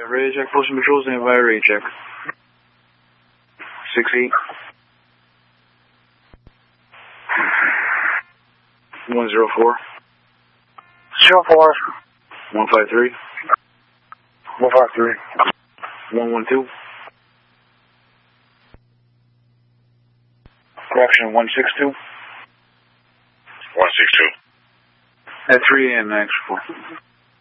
Radio check, Postal Patrol, stand by, radio check. 6-8. 104. 04. 153. 153. 112. Correction, 162. 162. At 3 a.m. next 4.